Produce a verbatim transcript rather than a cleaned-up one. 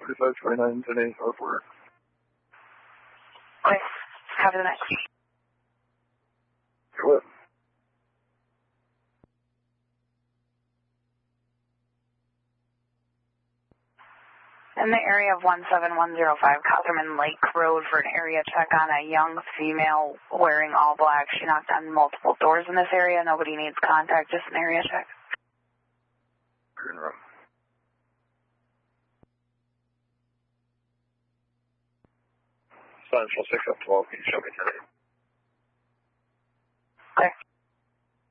forty-five twenty-nine, ten eighty-four for. Okay. Copy the next. What? In the area of one seven one zero five Cotherman Lake Road for an area check on a young female wearing all black. She knocked on multiple doors in this area. Nobody needs contact, just an area check. Green room. Central six up twelve, can you show me today?